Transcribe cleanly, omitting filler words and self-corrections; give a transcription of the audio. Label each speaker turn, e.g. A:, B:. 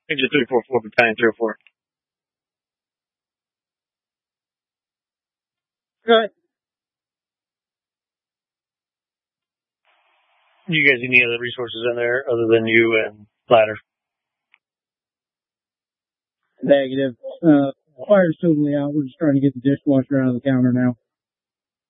A: Engine 344, Battalion 304.
B: Right.
A: You guys need any other resources in there other than you and Ladder?
B: Negative. Fire's totally out. We're just trying to get the dishwasher out of the counter now.